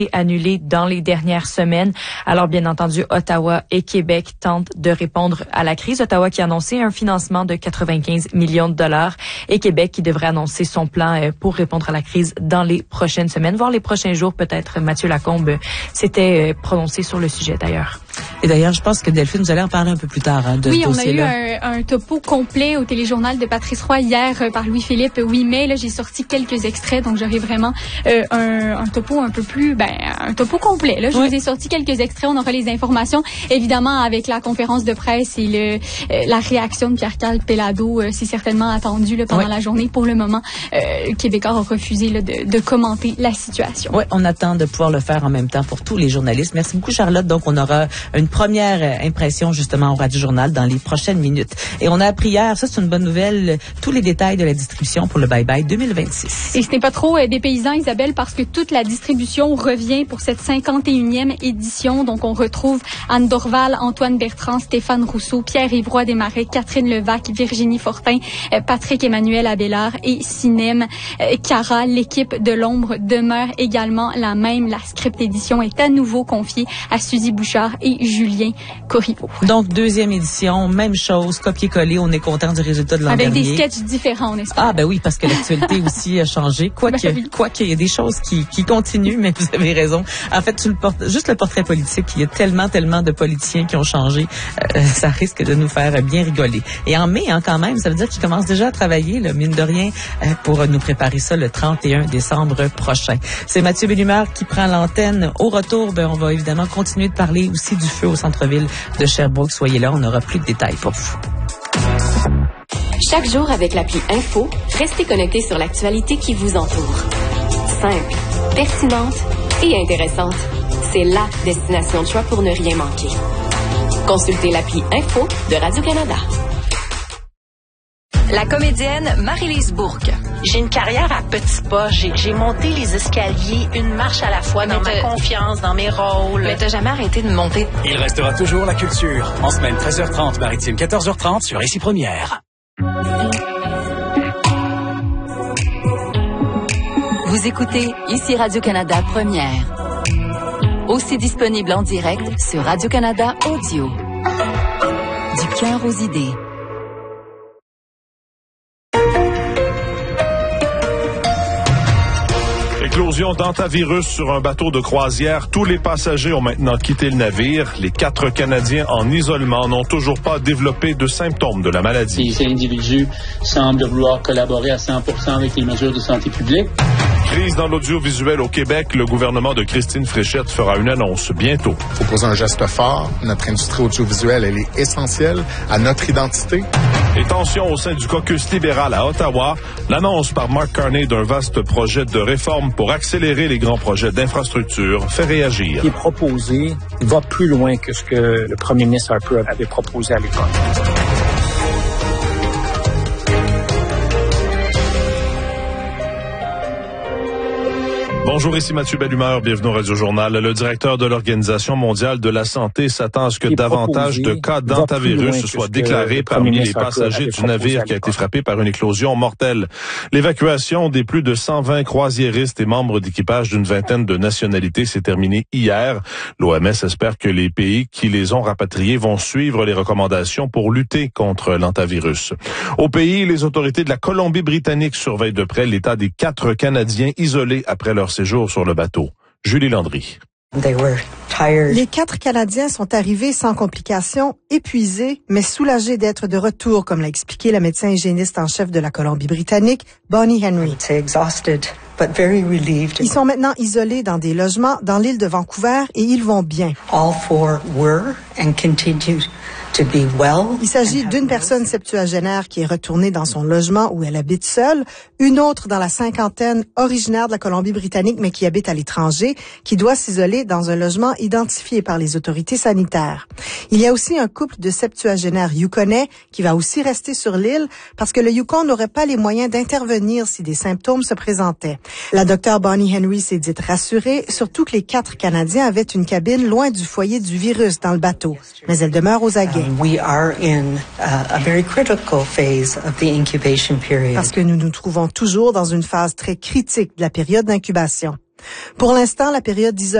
annulé dans les dernières semaines. Alors, bien entendu, Ottawa et Québec tentent de répondre à la crise. Ottawa qui a annoncé un financement de 95 millions de dollars et Québec qui devrait annoncer son plan pour répondre à la crise dans les prochaines semaines, voire les prochains jours. Peut-être Mathieu Lacombe s'était prononcé sur le sujet d'ailleurs. Et d'ailleurs, je pense que Delphine, vous allez en parler un peu plus tard de ce dossier-là. Oui, on a eu un topo complet au téléjournal de Patrice Roy hier par Louis-Philippe 8 mai. Là, j'ai sorti quelques extraits, donc j'aurai vraiment un topo un peu plus, un topo complet. Là, je vous ai sorti quelques extraits. On aura les informations, évidemment, avec la conférence de presse et la réaction de Pierre-Carl Péladeau. C'est certainement attendu là, pendant la journée. Pour le moment, Québécois a refusé là, de commenter la situation. Oui, on attend de pouvoir le faire en même temps pour tous les journalistes. Merci beaucoup, Charlotte. Donc, on aura une première impression justement au Radio Journal dans les prochaines minutes. Et on a appris hier, ça c'est une bonne nouvelle, tous les détails de la distribution pour le Bye Bye 2026. Et ce n'est pas trop dépaysant, Isabelle, parce que toute la distribution revient pour cette 51e édition. Donc on retrouve Anne Dorval, Antoine Bertrand, Stéphane Rousseau, Pierre-Yves Roy Desmarais, Catherine Levac, Virginie Fortin, Patrick Emmanuel Abélard et Sinem Cara. L'équipe de l'ombre demeure également la même. La script édition est à nouveau confiée à Suzy Bouchard et Julien Corriveau. Donc, deuxième édition, même chose, copier-coller, on est content du résultat de l'an dernier. Avec des sketchs différents, n'est-ce pas? Ah, ben oui, parce que l'actualité aussi a changé. Quoique, il y a des choses qui continuent, mais vous avez raison. En fait, juste le portrait politique, il y a tellement de politiciens qui ont changé, ça risque de nous faire bien rigoler. Et en mai, quand même, ça veut dire qu'ils commencent déjà à travailler, là, mine de rien, pour nous préparer ça le 31 décembre prochain. C'est Mathieu Bellumeur qui prend l'antenne. Au retour, on va évidemment continuer de parler aussi du feu au centre-ville de Sherbrooke. Soyez là, on aura plus de détails pour vous. Chaque jour avec l'appli Info, restez connectés sur l'actualité qui vous entoure. Simple, pertinente et intéressante. C'est la destination de choix pour ne rien manquer. Consultez l'appli Info de Radio-Canada. La comédienne Marie-Lise Bourque. J'ai une carrière à petits pas. J'ai monté les escaliers une marche à la fois dans ma confiance, dans mes rôles. Mais t'as jamais arrêté de monter. Il restera toujours la culture. En semaine 13h30, maritime 14h30 sur Ici Première. Vous écoutez Ici Radio-Canada Première. Aussi disponible en direct sur Radio-Canada Audio. Du cœur aux idées. Éclosion d'hantavirus sur un bateau de croisière. Tous les passagers ont maintenant quitté le navire. Les 4 Canadiens en isolement n'ont toujours pas développé de symptômes de la maladie. Ces individus semblent vouloir collaborer à 100% avec les mesures de santé publique. Crise dans l'audiovisuel au Québec. Le gouvernement de Christine Fréchette fera une annonce bientôt. Il faut poser un geste fort. Notre industrie audiovisuelle, elle est essentielle à notre identité. Et tension au sein du caucus libéral à Ottawa. L'annonce par Mark Carney d'un vaste projet de réforme pour accélérer les grands projets d'infrastructure fait réagir. Ce qui est proposé va plus loin que ce que le premier ministre Harper avait proposé à l'époque. Bonjour, ici Mathieu Bellumeur, bienvenue au Radio Journal. Le directeur de l'Organisation mondiale de la santé s'attend à ce que davantage de cas d'hantavirus soient déclarés parmi les passagers du navire qui a été frappé par une éclosion mortelle. L'évacuation des plus de 120 croisiéristes et membres d'équipage d'une vingtaine de nationalités s'est terminée hier. L'OMS espère que les pays qui les ont rapatriés vont suivre les recommandations pour lutter contre l'hantavirus. Au pays, les autorités de la Colombie-Britannique surveillent de près l'état des 4 Canadiens isolés après leur séjour sur le bateau. Julie Landry. Les 4 Canadiens sont arrivés sans complications, épuisés, mais soulagés d'être de retour, comme l'a expliqué la médecin hygiéniste en chef de la Colombie-Britannique, Bonnie Henry. Ils sont maintenant isolés dans des logements dans l'île de Vancouver et ils vont bien. Il s'agit d'une personne septuagénaire qui est retournée dans son logement où elle habite seule, une autre dans la cinquantaine originaire de la Colombie-Britannique mais qui habite à l'étranger, qui doit s'isoler dans un logement identifié par les autorités sanitaires. Il y a aussi un couple de septuagénaires yukonais qui va aussi rester sur l'île parce que le Yukon n'aurait pas les moyens d'intervenir si des symptômes se présentaient. La docteure Bonnie Henry s'est dite rassurée, surtout que les 4 Canadiens avaient une cabine loin du foyer du virus dans le bateau. Mais elle demeure aux aguets. Parce que nous nous trouvons toujours dans une phase très critique de la période d'incubation. Pour l'instant, la période d'isolement